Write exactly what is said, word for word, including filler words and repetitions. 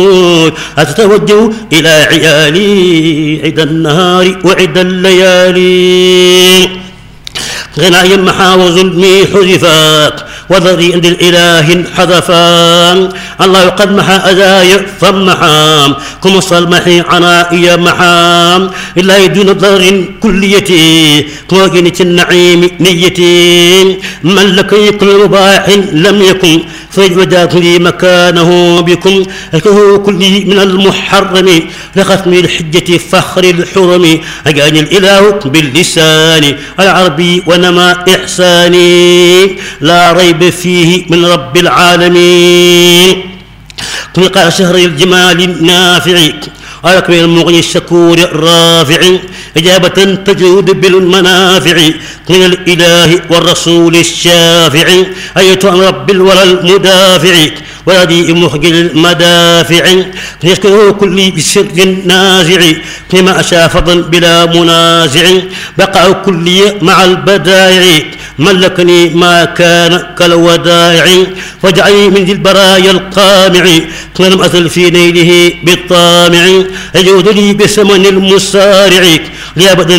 أتتوجه إلى عيالي عد النهار وعد الليالي غناي محا وظلمي حذفا وذري عند الإله حذفا الله قد محا أذاي فمحا كم صلمحي عنائي محا إلا يدون ضر كليتي كوجنة النعيم نيتي من لك كل مباح لم يكن فاجوداك لي مكانه بكم أكه كلي من المحرم لختم الحجة فخر الحرم أجاني الإله باللسان العربي ونما إحساني لا ريب فيه من رب العالمين قال شهر الجمال النافع أكمل المغني الشكور الرافع إجابة تجود بالمنافع من الإله والرسول الشافع أية رب الورى المدافع ولدي مخجل المدافع يشكره كل بسر نازع كما أشاء فضل بلا منازع بقع كلي مع البدائع ملكني ما كان كالودائع واجعلني من ذي البرايا القامع لم أزل في نيله بالطامع يجود لي بثمن المسارع لأبدا